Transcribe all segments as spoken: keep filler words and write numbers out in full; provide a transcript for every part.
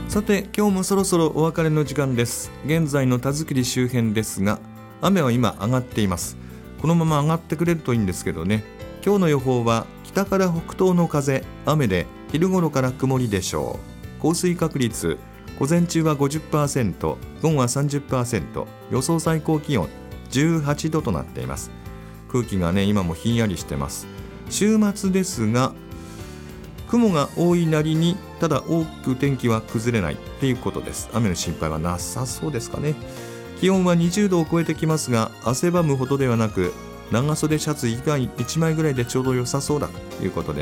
さて今日もそろそろお別れの時間です。現在の田作周辺ですが、雨は今上がっています。このまま上がってくれるといいんですけどね。今日の予報は北から北東の風、雨で昼頃から曇りでしょう。降水確率午前中は ごじゅっパーセント、 午後は さんじゅっパーセント、 予想最高気温じゅうはちどとなっています。空気がね今もひんやりしてます。週末ですが雲が多いなりにただ多く天気は崩れないということです。雨の心配はなさそうですかね。気温はにじゅうどを超えてきますが、汗ばむほどではなく長袖シャツ以外いちまいぐらいでちょうど良さそうだということです。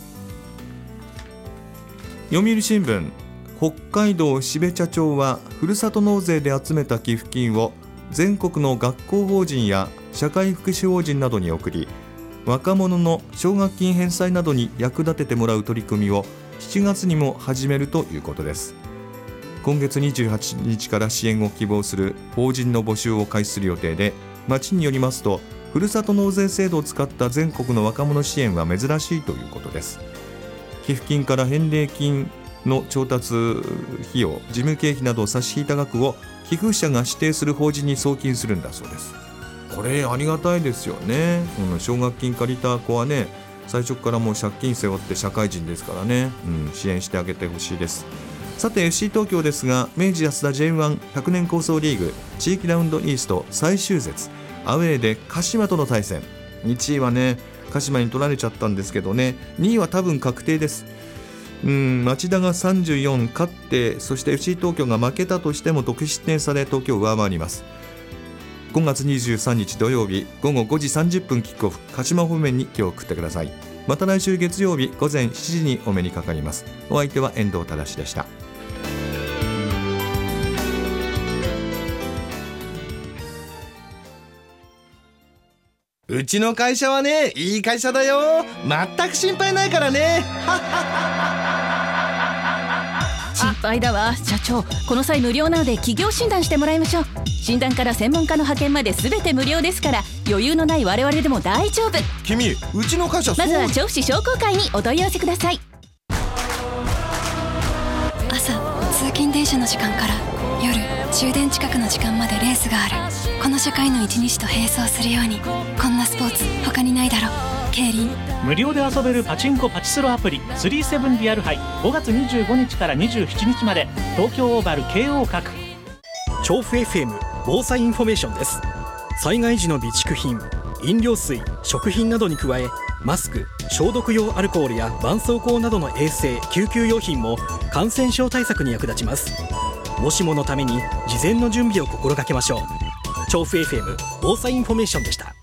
読売新聞、北海道標茶町はふるさと納税で集めた寄付金を全国の学校法人や社会福祉法人などに送り、若者の奨学金返済などに役立ててもらう取り組みをしちがつにも始めるということです。今月にじゅうはちにちから支援を希望する法人の募集を開始する予定で、町によりますとふるさと納税制度を使った全国の若者支援は珍しいということです。寄付金から返礼品の調達費用、事務経費などを差し引いた額を寄付者が指定する法人に送金するんだそうです。これありがたいですよね。この奨学金借りた子はね、最初からもう借金背負って社会人ですからね、うん、支援してあげてほしいです。さて エフシー 東京ですが、明治安田 ジェイワンひゃくねん構想リーグ地域ラウンドイースト最終節、アウェーで鹿島との対戦。いちいはね鹿島に取られちゃったんですけどね、にいは多分確定です。うん、町田がさんじゅうよん勝って、そして エフシー 東京が負けたとしても得失点差で東京を上回ります。ごがつにじゅうさんにち土曜日ごごごじさんじゅっぷんキックオフ、鹿島方面に今日送ってください。また来週月曜日午前しちじにお目にかかります。お相手は遠藤忠でした。 うちの会社はね、いい会社だよ。全く心配ないからね。 心配だわ社長。この際無料なので企業診断してもらいましょう。診断から専門家の派遣まで全て無料ですから、余裕のない我々でも大丈夫。 君、うちの会社そう。 まずは調布市商工会にお問い合わせください。 朝通勤電車の時間から夜終電近くの時間までレースがある。この社会の一日と並走するように、こんなスポーツ他にないだろ。競輪。 無料で遊べるパチンコパチスロアプリスリーセブンリアル杯、ごがつにじゅうごにちからにじゅうしちにちまで東京オーバル京王閣。 調布 エフエム 防災インフォメーションです。災害時の備蓄品、飲料水、食品などに加え、マスク、消毒用アルコールや絆創膏などの衛生・救急用品も感染症対策に役立ちます。もしものために事前の準備を心がけましょう。調布 エフエム 防災インフォメーションでした。